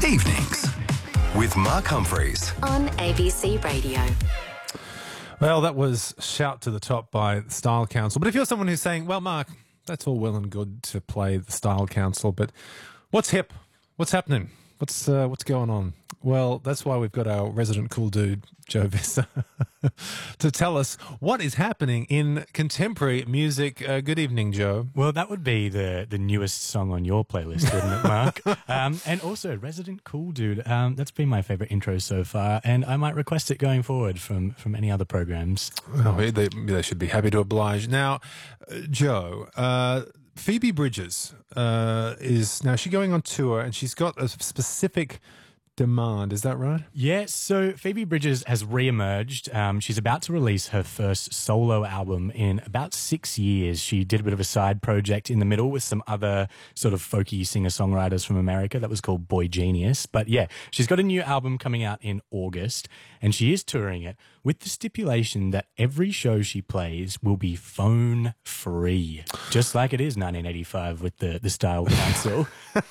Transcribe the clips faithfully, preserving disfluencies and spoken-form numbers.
Evenings with Mark Humphreys on A B C Radio. Well, that was Shout to the Top by the Style Council. But if you're someone who's saying, well, Mark, that's all well and good to play the Style Council, but what's hip? What's happening? What's uh, what's going on? Well, that's why we've got our resident cool dude, Joe Visser, to tell us what is happening in contemporary music. Uh, good evening, Joe. Well, that would be the, the newest song on your playlist, wouldn't it, Mark? um, and also, resident cool dude. Um, that's been my favourite intro so far, and I might request it going forward from, from any other programs. Oh, they, they should be happy to oblige. Now, uh, Joe... Uh, Phoebe Bridgers uh, is now she's going on tour and she's got a specific demand. Is that right? Yeah, so Phoebe Bridgers has re-emerged. Um, she's about to release her first solo album in about six years. She did a bit of a side project in the middle with some other sort of folky singer-songwriters from America that was called Boy Genius. But yeah, she's got a new album coming out in August and she is touring it with the stipulation that every show she plays will be phone free, just like it is nineteen eighty-five with the, the Style Council.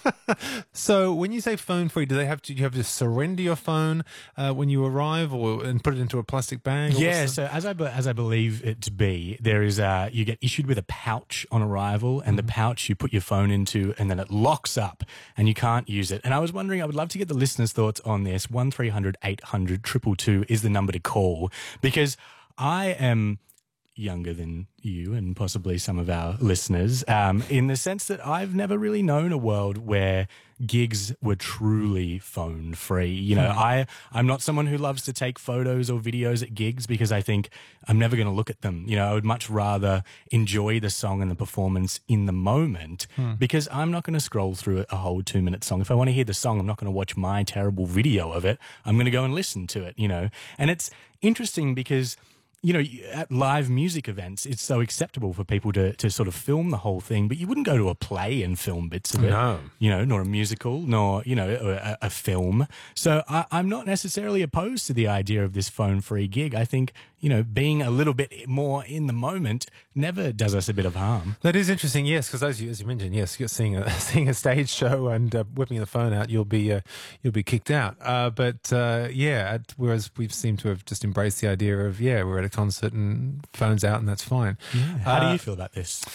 So when you say phone free, do they have to, you have to surrender your phone uh, when you arrive or and put it into a plastic bag? Yeah, so as I, be- as I believe it to be, there is a, you get issued with a pouch on arrival and the pouch you put your phone into and then it locks up and you can't use it. And I was wondering, I would love to get the listeners' thoughts on this. one three hundred eight hundred two two two is the number to call because I am younger than you and possibly some of our listeners, um, in the sense that I've never really known a world where gigs were truly phone free. You know, I, I'm not someone who loves to take photos or videos at gigs because I think I'm never going to look at them. You know, I would much rather enjoy the song and the performance in the moment because I'm not going to scroll through a whole two minute song. If I want to hear the song, I'm not going to watch my terrible video of it. I'm going to go and listen to it, you know, and it's interesting because you know, at live music events, it's so acceptable for people to, to sort of film the whole thing, but you wouldn't go to a play and film bits of it. No. You know, nor a musical, nor, you know, a, a film. So I, I'm not necessarily opposed to the idea of this phone-free gig. I think, you know, being a little bit more in the moment never does us a bit of harm. That is interesting, yes, because as you as you mentioned, yes, you're seeing a seeing a stage show and uh, whipping the phone out, you'll be uh, you'll be kicked out. Uh, but uh, yeah, at, whereas we seem to have just embraced the idea of yeah, we're at a concert and phones out and that's fine. Yeah. How uh, do you feel about this?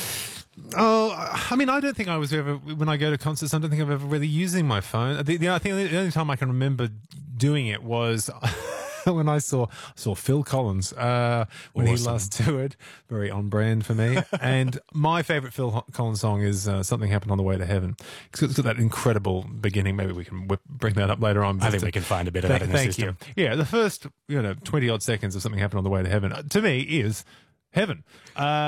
Oh, I mean, I don't think I was ever, when I go to concerts, I don't think I'm ever really using my phone. The, the, I think the only time I can remember doing it was when I saw saw Phil Collins uh, when Awesome. he last toured. Very on brand for me. And my favourite Phil Collins song is uh, Something Happened on the Way to Heaven. It's got, it's got that incredible beginning. Maybe we can whip, bring that up later on. I think we can find a bit of Thank, that in the thank system. you. Yeah, the first, you know, twenty odd seconds of Something Happened on the Way to Heaven, uh, to me, is heaven. Uh,